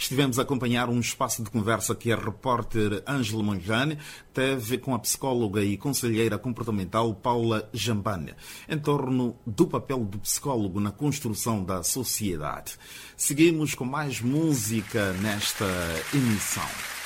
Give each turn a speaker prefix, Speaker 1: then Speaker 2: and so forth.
Speaker 1: Estivemos a acompanhar um espaço de conversa que a repórter Ângela Monjane teve com a psicóloga e conselheira comportamental Paula Jambane, em torno do papel do psicólogo na construção da sociedade. Seguimos com mais música nesta emissão.